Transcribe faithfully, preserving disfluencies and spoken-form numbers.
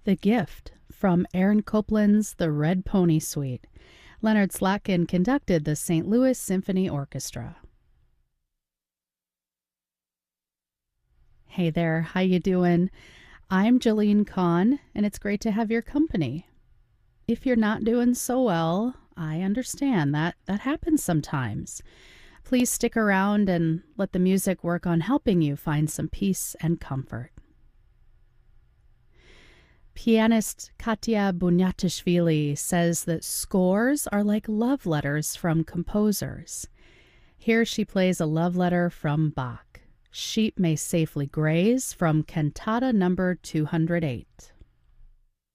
The Gift from Aaron Copland's The Red Pony Suite. Leonard Slatkin conducted the Saint Louis Symphony Orchestra. Hey there, how you doing? I'm Jolene Kahn, and it's great to have your company. If you're not doing so well, I understand that that happens sometimes. Please stick around and let the music work on helping you find some peace and comfort. Pianist Katya Bunyatishvili says that scores are like love letters from composers. Here she plays a love letter from Bach. Sheep May Safely Graze from Cantata number two hundred eight.